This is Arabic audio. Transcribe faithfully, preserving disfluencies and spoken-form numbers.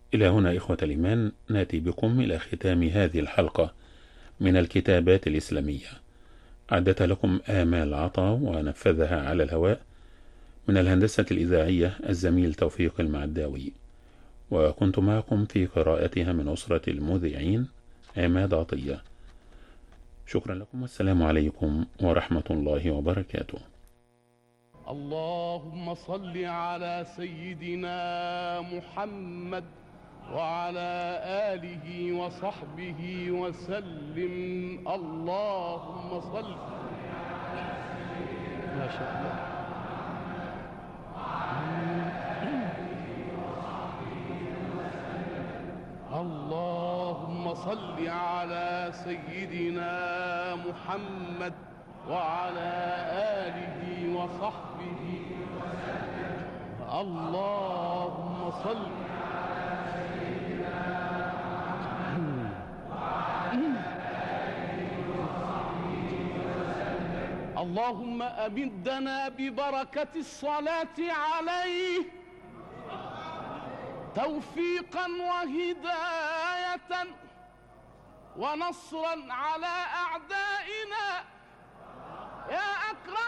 إلى هنا إخوة الإيمان نأتي بكم إلى ختام هذه الحلقة من الكتابات الإسلامية. أعدت لكم آمال عطا ونفذها على الهواء من الهندسة الإذاعية الزميل توفيق المعداوي، وكنت معكم في قراءتها من أسرة المذيعين عماد عطية. شكرا لكم والسلام عليكم ورحمة الله وبركاته. اللهم صل على سيدنا محمد وعلى آله وصحبه وسلم. اللهم صل ما شاء الله. اللهم صل على سيدنا محمد وعلى آله وصحبه وسلم. اللهم صل اللهم أمدنا ببركة الصلاة عليه توفيقا وهداية ونصرا على أعدائنا يا أكرم